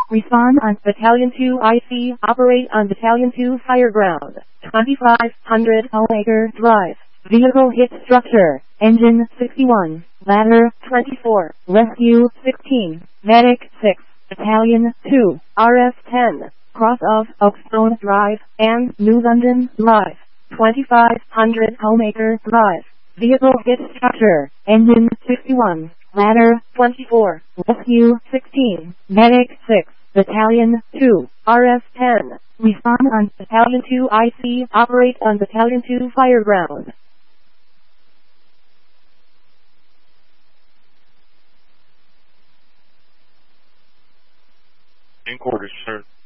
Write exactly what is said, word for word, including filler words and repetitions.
Respond on Battalion two I C. Operate on Battalion two Fire Ground. twenty-five hundred Hellacre Drive. Vehicle hit structure. Engine sixty-one. Ladder twenty-four. Rescue sixteen. Medic six. Battalion two. R F ten. Cross of Oakstone Drive and New London Live. twenty-five hundred Hellacre Drive. Vehicle hit structure. Engine sixty-one. Ladder twenty-four. Rescue sixteen. Medic six. Battalion two. R F ten. Respond on Battalion two I C. Operate on Battalion two Fire Ground. In quarters, sir.